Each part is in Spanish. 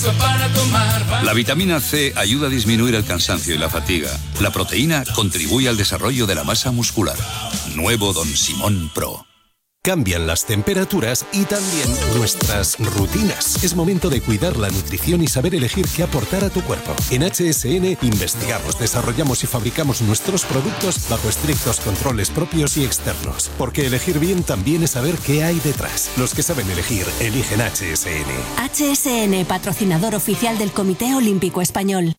La vitamina C ayuda a disminuir el cansancio y la fatiga. La proteína contribuye al desarrollo de la masa muscular. Nuevo Don Simón Pro. Cambian las temperaturas y también nuestras rutinas. Es momento de cuidar la nutrición y saber elegir qué aportar a tu cuerpo. En HSN investigamos, desarrollamos y fabricamos nuestros productos bajo estrictos controles propios y externos. Porque elegir bien también es saber qué hay detrás. Los que saben elegir, eligen HSN. HSN, patrocinador oficial del Comité Olímpico Español.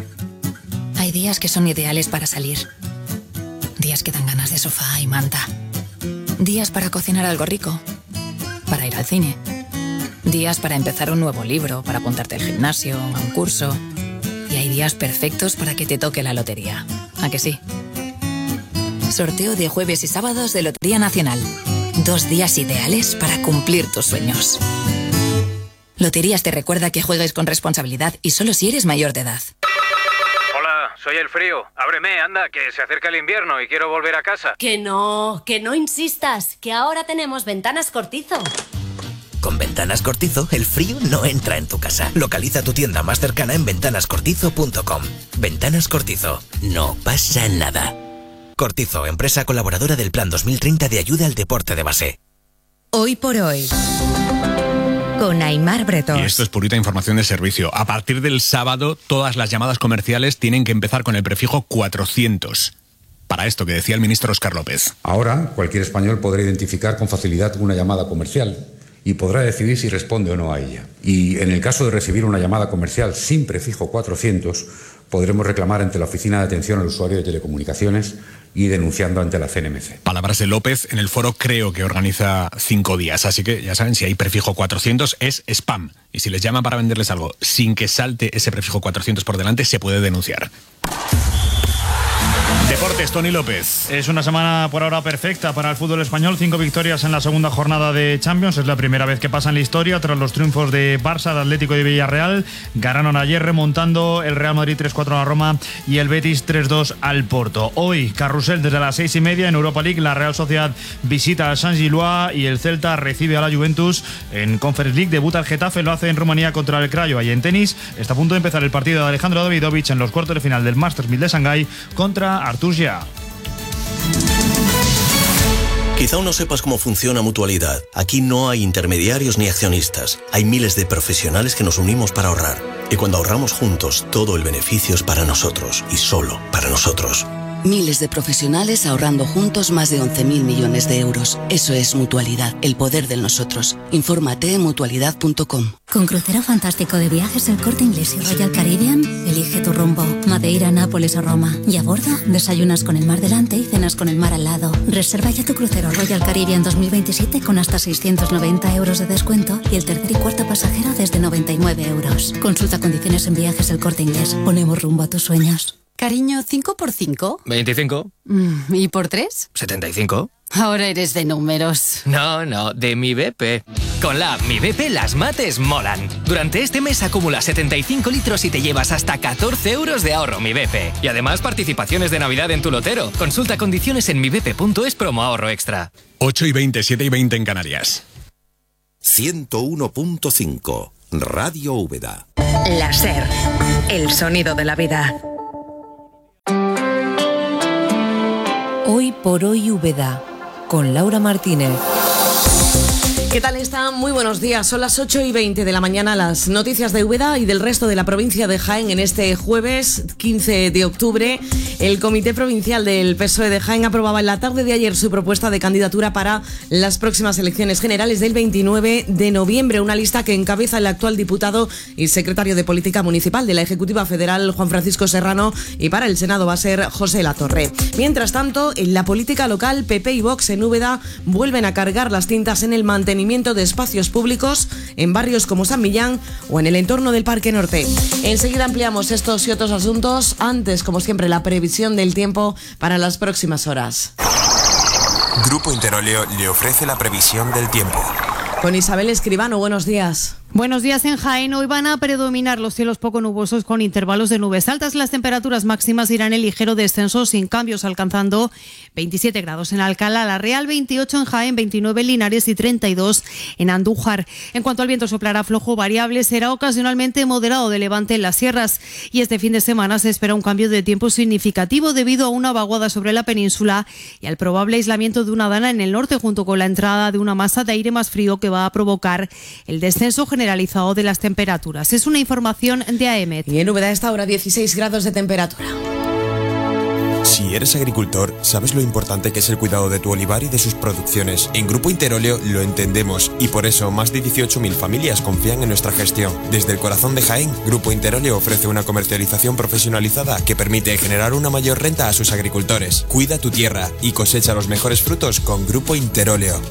Hay días que son ideales para salir. Días que dan ganas de sofá y manta. Días para cocinar algo rico, para ir al cine. Días para empezar un nuevo libro, para apuntarte al gimnasio, a un curso. Y hay días perfectos para que te toque la lotería. ¿A que sí? Sorteo de jueves y sábados de Lotería Nacional. 2 días ideales para cumplir tus sueños. Loterías te recuerda que juegues con responsabilidad y solo si eres mayor de edad. Soy el frío. Ábreme, anda, que se acerca el invierno y quiero volver a casa. Que no insistas, que ahora tenemos Ventanas Cortizo. Con Ventanas Cortizo, el frío no entra en tu casa. Localiza tu tienda más cercana en ventanascortizo.com. Ventanas Cortizo. No pasa nada. Cortizo, empresa colaboradora del Plan 2030 de ayuda al deporte de base. Hoy por hoy, con Aimar Bretós. Y esto es purita información de servicio. A partir del sábado, todas las llamadas comerciales tienen que empezar con el prefijo 400. Para esto que decía el ministro Óscar López. Ahora, cualquier español podrá identificar con facilidad una llamada comercial y podrá decidir si responde o no a ella. Y en el caso de recibir una llamada comercial sin prefijo 400, podremos reclamar ante la Oficina de Atención al Usuario de Telecomunicaciones y denunciando ante la CNMC. Palabras de López en el foro Creo, que organiza 5 días. Así que ya saben, si hay prefijo 400 es spam. Y si les llaman para venderles algo sin que salte ese prefijo 400 por delante, se puede denunciar. Deportes, Tony López. Es una semana por ahora perfecta para el fútbol español. 5 victorias en la segunda jornada de Champions. Es la primera vez que pasa en la historia tras los triunfos de Barça, de Atlético y de Villarreal. Ganaron ayer remontando el Real Madrid 3-4 a la Roma y el Betis 3-2 al Porto. Hoy, carrusel desde las 6:30 en Europa League. La Real Sociedad visita a Saint-Gilloise y el Celta recibe a la Juventus. En Conference League debuta el Getafe, lo hace en Rumanía contra el Crayo. Y en tenis está a punto de empezar el partido de Alejandro Davidovich en los cuartos de final del Masters 1000 de Shanghái contra Artur Gia. Quizá aún no sepas cómo funciona Mutualidad. Aquí no hay intermediarios ni accionistas. Hay miles de profesionales que nos unimos para ahorrar. Y cuando ahorramos juntos, todo el beneficio es para nosotros y solo para nosotros. Miles de profesionales ahorrando juntos más de 11.000 millones de euros. Eso es Mutualidad, el poder del nosotros. Infórmate en mutualidad.com. Con crucero fantástico de viajes El Corte Inglés y Royal Caribbean, elige tu rumbo. Madeira, Nápoles o Roma. Y a bordo, desayunas con el mar delante y cenas con el mar al lado. Reserva ya tu crucero Royal Caribbean 2027 con hasta 690 euros de descuento y el tercer y cuarto pasajero desde 99 euros. Consulta condiciones en Viajes El Corte Inglés. Ponemos rumbo a tus sueños. Cariño, ¿5 por 5? 25. ¿Y por 3? 75. Ahora eres de números. No, de Mi BP. Con la app Mi BP las mates molan. Durante este mes acumula 75 litros y te llevas hasta 14 euros de ahorro Mi BP. Y además participaciones de Navidad en tu lotero. Consulta condiciones en mibp.es promo ahorro extra. 8:20, 7:20 en Canarias. 101.5 Radio Úbeda. La SER, el sonido de la vida. Hoy por hoy Úbeda, con Laura Martínez. ¿Qué tal están? Muy buenos días. Son las 8:20 de la mañana, las noticias de Úbeda y del resto de la provincia de Jaén en este jueves 15 de octubre. El Comité Provincial del PSOE de Jaén aprobaba en la tarde de ayer su propuesta de candidatura para las próximas elecciones generales del 29 de noviembre. Una lista que encabeza el actual diputado y secretario de Política Municipal de la Ejecutiva Federal, Juan Francisco Serrano, y para el Senado va a ser José Latorre. Mientras tanto, en la política local, PP y Vox en Úbeda vuelven a cargar las tintas en el mantenimiento de espacios públicos en barrios como San Millán o en el entorno del Parque Norte. Enseguida ampliamos estos y otros asuntos. Antes, como siempre, la previsión del tiempo para las próximas horas. Grupo Interoleo le ofrece la previsión del tiempo. Con Isabel Escribano, buenos días. Buenos días. En Jaén hoy van a predominar los cielos poco nubosos con intervalos de nubes altas. Las temperaturas máximas irán en ligero descenso sin cambios, alcanzando 27 grados en Alcalá, La Real, 28 en Jaén, 29 en Linares y 32 en Andújar. En cuanto al viento, soplará flojo variable, será ocasionalmente moderado de levante en las sierras. Y este fin de semana se espera un cambio de tiempo significativo debido a una vaguada sobre la península y al probable aislamiento de una dana en el norte, junto con la entrada de una masa de aire más frío que va a provocar el descenso generalizado de las temperaturas. Es una información de AEMET. Y en Úbeda a esta hora 16 grados de temperatura. Si eres agricultor, sabes lo importante que es el cuidado de tu olivar y de sus producciones. En Grupo Interóleo lo entendemos y por eso más de 18.000 familias confían en nuestra gestión. Desde el corazón de Jaén, Grupo Interóleo ofrece una comercialización profesionalizada que permite generar una mayor renta a sus agricultores. Cuida tu tierra y cosecha los mejores frutos con Grupo Interóleo.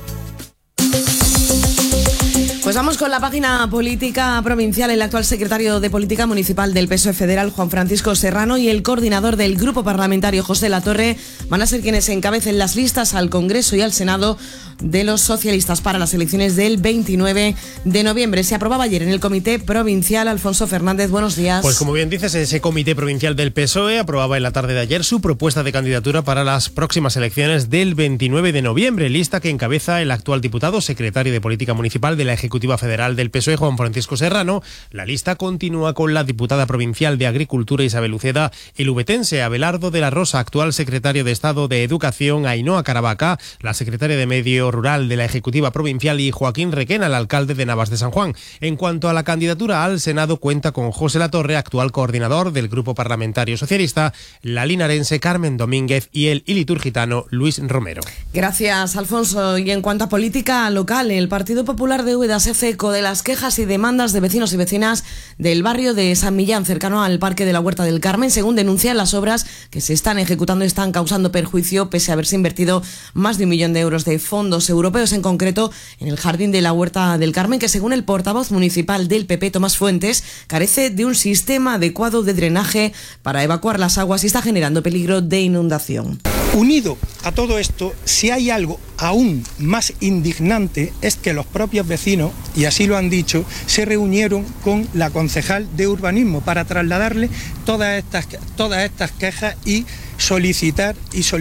Pues vamos con la página política provincial. El actual secretario de Política Municipal del PSOE Federal, Juan Francisco Serrano, y el coordinador del Grupo Parlamentario, José Latorre, van a ser quienes encabecen las listas al Congreso y al Senado de los socialistas para las elecciones del 29 de noviembre. Se aprobaba ayer en el Comité Provincial. Alfonso Fernández, buenos días. Pues como bien dices, ese Comité Provincial del PSOE aprobaba en la tarde de ayer su propuesta de candidatura para las próximas elecciones del 29 de noviembre, lista que encabeza el actual diputado, secretario de Política Municipal de la Ejecutiva Federal del PSOE, Juan Francisco Serrano. La lista continúa con la diputada provincial de Agricultura, Isabel Uceda, el ubetense Abelardo de la Rosa, actual secretario de Estado de Educación, Ainhoa Caravaca, la secretaria de Medio Rural de la Ejecutiva Provincial, y Joaquín Requena, el alcalde de Navas de San Juan. En cuanto a la candidatura al Senado, cuenta con José Latorre, actual coordinador del Grupo Parlamentario Socialista, la linarense Carmen Domínguez y el iliturgitano Luis Romero. Gracias, Alfonso. Y en cuanto a política local, el Partido Popular de Úbeda se hace eco de las quejas y demandas de vecinos y vecinas del barrio de San Millán, cercano al Parque de la Huerta del Carmen. Según denuncian, las obras que se están ejecutando están causando perjuicio, pese a haberse invertido más de 1 millón de euros de fondos europeos, en concreto en el Jardín de la Huerta del Carmen, que según el portavoz municipal del PP, Tomás Fuentes, carece de un sistema adecuado de drenaje para evacuar las aguas y está generando peligro de inundación. Unido a todo esto, si hay algo aún más indignante, es que los propios vecinos, y así lo han dicho, se reunieron con la concejal de urbanismo para trasladarle todas estas quejas y solicitar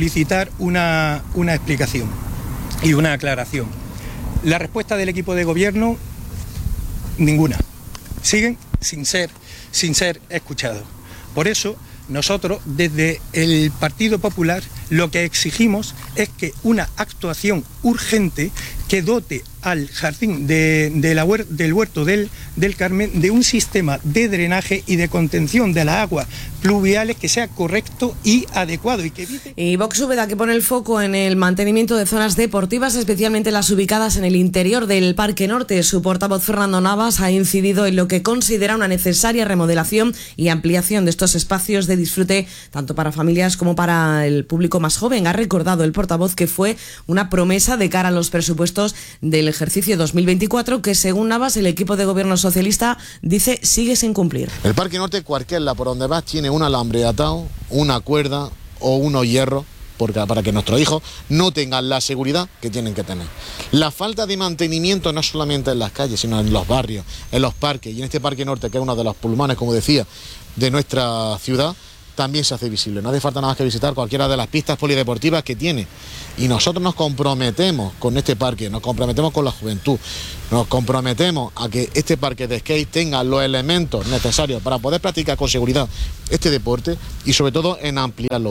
una explicación y una aclaración. La respuesta del equipo de gobierno, ninguna. Siguen sin ser escuchados. Por eso, nosotros, desde el Partido Popular, lo que exigimos es que una actuación urgente que dote al jardín del Huerto del Carmen de un sistema de drenaje y de contención de las aguas pluviales que sea correcto y adecuado y que evite... Y Vox Úbeda, que pone el foco en el mantenimiento de zonas deportivas, especialmente las ubicadas en el interior del Parque Norte. Su portavoz, Fernando Navas, ha incidido en lo que considera una necesaria remodelación y ampliación de estos espacios de disfrute, tanto para familias como para el público más joven. Ha recordado el portavoz que fue una promesa de cara a los presupuestos del ejercicio 2024 que, según Navas, el equipo de gobierno socialista dice sigue sin cumplir. El Parque Norte, cualquier lado por donde vas, tiene un alambre atado, una cuerda o unos hierros para que nuestros hijos no tengan la seguridad que tienen que tener. La falta de mantenimiento no solamente en las calles, sino en los barrios, en los parques, y en este Parque Norte, que es uno de los pulmones, como decía, de nuestra ciudad, también se hace visible. No hace falta nada más que visitar cualquiera de las pistas polideportivas que tiene. Y nosotros nos comprometemos con este parque, nos comprometemos con la juventud, nos comprometemos a que este parque de skate tenga los elementos necesarios para poder practicar con seguridad este deporte y sobre todo en ampliarlo.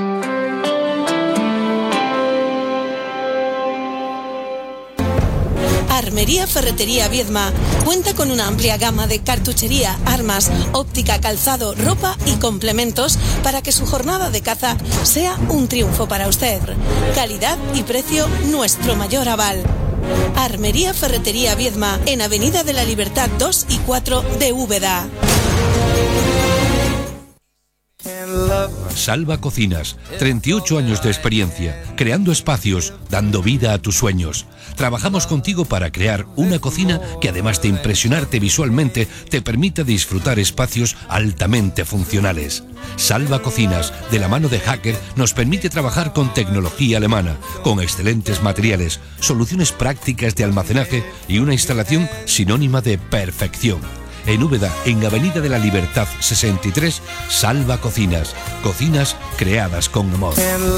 Armería Ferretería Viedma cuenta con una amplia gama de cartuchería, armas, óptica, calzado, ropa y complementos para que su jornada de caza sea un triunfo para usted. Calidad y precio, nuestro mayor aval. Armería Ferretería Viedma, en Avenida de la Libertad 2 y 4 de Úbeda. Salva Cocinas, 38 años de experiencia, creando espacios, dando vida a tus sueños. Trabajamos contigo para crear una cocina que, además de impresionarte visualmente, te permita disfrutar espacios altamente funcionales. Salva Cocinas, de la mano de Hacker, nos permite trabajar con tecnología alemana, con excelentes materiales, soluciones prácticas de almacenaje y una instalación sinónima de perfección. En Úbeda, en Avenida de la Libertad 63, Salva Cocinas. Cocinas creadas con amor.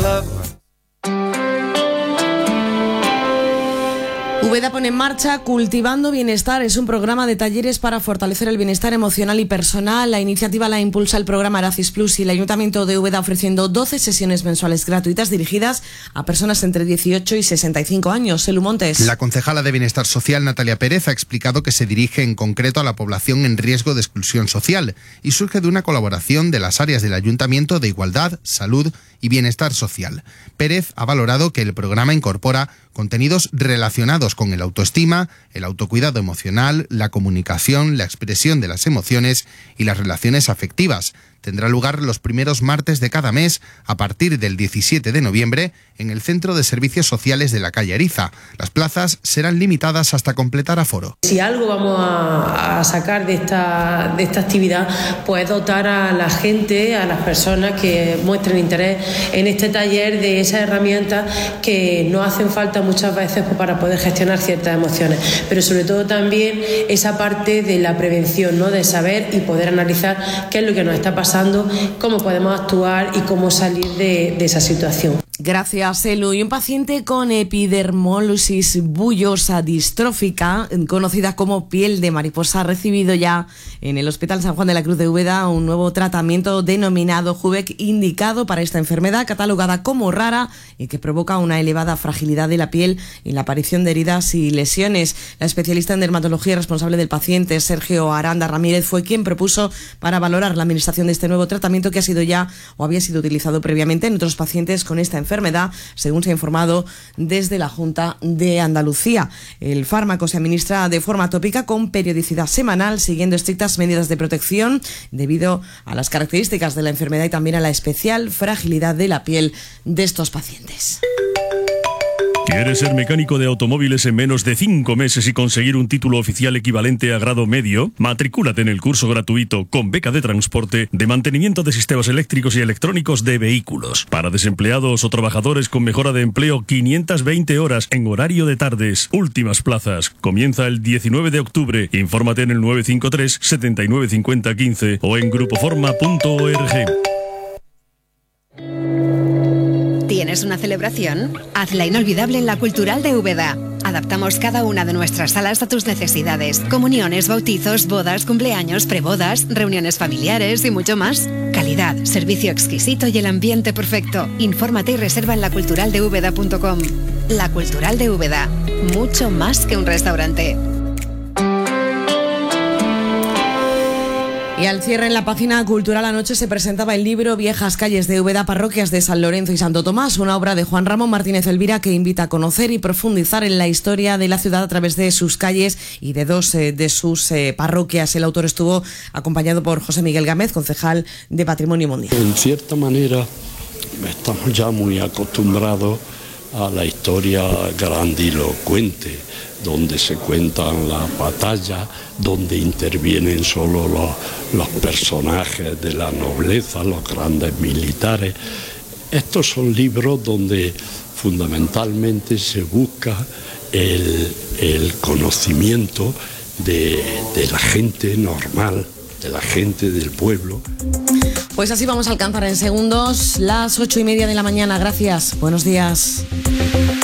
Úbeda pone en marcha Cultivando Bienestar. Es un programa de talleres para fortalecer el bienestar emocional y personal. La iniciativa la impulsa el programa Eracis Plus y el Ayuntamiento de Úbeda, ofreciendo 12 sesiones mensuales gratuitas dirigidas a personas entre 18 y 65 años. Selu Montes. La concejala de Bienestar Social, Natalia Pérez, ha explicado que se dirige en concreto a la población en riesgo de exclusión social y surge de una colaboración de las áreas del Ayuntamiento de Igualdad, Salud y Bienestar Social. Pérez ha valorado que el programa incorpora contenidos relacionados con el autoestima, el autocuidado emocional, la comunicación, la expresión de las emociones y las relaciones afectivas. Tendrá lugar los primeros martes de cada mes a partir del 17 de noviembre en el Centro de Servicios Sociales de la calle Ariza. Las plazas serán limitadas hasta completar aforo. Si algo vamos a sacar de esta actividad, pues dotar a la gente, a las personas que muestren interés en este taller de esas herramientas que nos hacen falta muchas veces para poder gestionar ciertas emociones, pero sobre todo también esa parte de la prevención, ¿no? De saber y poder analizar qué es lo que nos está pasando, cómo podemos actuar y cómo salir de esa situación. Gracias, Elu. Y un paciente con epidermólisis bullosa distrófica, conocida como piel de mariposa, ha recibido ya en el Hospital San Juan de la Cruz de Úbeda un nuevo tratamiento denominado Jubec, indicado para esta enfermedad, catalogada como rara y que provoca una elevada fragilidad de la piel y la aparición de heridas y lesiones. La especialista en dermatología responsable del paciente, Sergio Aranda Ramírez, fue quien propuso para valorar la administración de este nuevo tratamiento, que ha sido ya o había sido utilizado previamente en otros pacientes con esta enfermedad, según se ha informado desde la Junta de Andalucía. El fármaco se administra de forma tópica con periodicidad semanal, siguiendo estrictas medidas de protección debido a las características de la enfermedad y también a la especial fragilidad de la piel de estos pacientes. ¿Quieres ser mecánico de automóviles en menos de 5 meses y conseguir un título oficial equivalente a grado medio? Matricúlate en el curso gratuito con beca de transporte de mantenimiento de sistemas eléctricos y electrónicos de vehículos. Para desempleados o trabajadores con mejora de empleo, 520 horas en horario de tardes. Últimas plazas. Comienza el 19 de octubre. Infórmate en el 953 79 50 15 o en grupoforma.org. ¿Tienes una celebración? Hazla inolvidable en la Cultural de Úbeda. Adaptamos cada una de nuestras salas a tus necesidades. Comuniones, bautizos, bodas, cumpleaños, prebodas, reuniones familiares y mucho más. Calidad, servicio exquisito y el ambiente perfecto. Infórmate y reserva en laculturaldeúbeda.com. La Cultural de Úbeda. Mucho más que un restaurante. Y al cierre, en la página cultural, anoche se presentaba el libro Viejas calles de Úbeda, parroquias de San Lorenzo y Santo Tomás, una obra de Juan Ramón Martínez Elvira que invita a conocer y profundizar en la historia de la ciudad a través de sus calles y de dos de sus parroquias. El autor estuvo acompañado por José Miguel Gámez, concejal de Patrimonio Mundial. En cierta manera, estamos ya muy acostumbrados a la historia grandilocuente, donde se cuentan las batallas, donde intervienen solo los personajes de la nobleza, los grandes militares. Estos son libros donde fundamentalmente se busca el conocimiento de la gente normal, de la gente del pueblo. Pues así vamos a alcanzar en segundos las 8:30 de la mañana. Gracias. Buenos días.